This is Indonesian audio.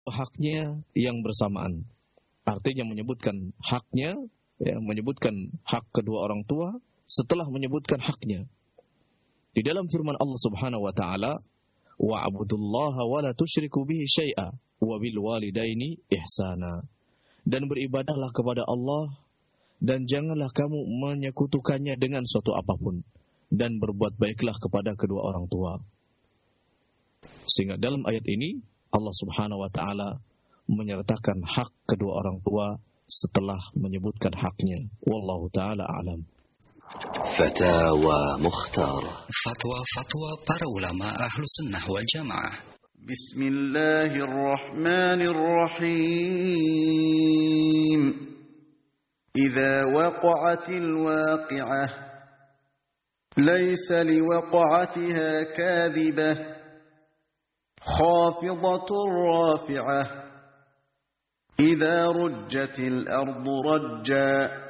haknya yang bersamaan. Artinya menyebutkan haknya, menyebutkan hak kedua orang tua setelah menyebutkan haknya. Di dalam firman Allah Subhanahu wa taala, wa'budullaha wa la tusyriku bihi syai'a wa bil walidaini ihsana. Dan beribadahlah kepada Allah dan janganlah kamu menyekutukannya dengan suatu apapun, dan berbuat baiklah kepada kedua orang tua. Sehingga dalam ayat ini Allah Subhanahu wa taala menyertakan hak kedua orang tua setelah menyebutkan haknya. Wallahu taala a'lam. Fatawa Mukhtar. Fatwa para ulama Ahlus Sunnah wal Jamaah. Bismillahirrahmanirrahim. Idza waqa'atil waqi'ah laysa liwaqa'atiha kadhibah khafidatur rafi'ah idza rujjatil ardu rajja